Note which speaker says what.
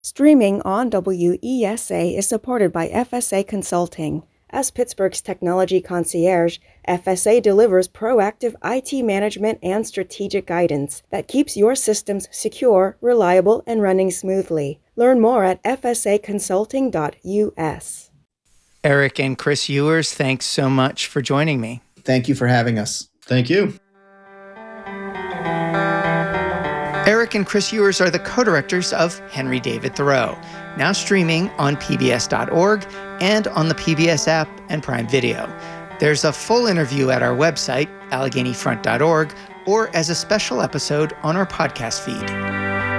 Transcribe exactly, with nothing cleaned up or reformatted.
Speaker 1: Streaming on W E S A is supported by F S A Consulting. As Pittsburgh's technology concierge, F S A delivers proactive I T management and strategic guidance that keeps your systems secure, reliable, and running smoothly. Learn more at f s a consulting dot u s.
Speaker 2: Eric and Chris Ewers, thanks so much for joining me.
Speaker 3: Thank you for having us.
Speaker 4: Thank you.
Speaker 2: Eric and Chris Ewers are the co-directors of Henry David Thoreau, now streaming on P B S dot org and on the P B S app and Prime Video. There's a full interview at our website, allegheny front dot org, or as a special episode on our podcast feed.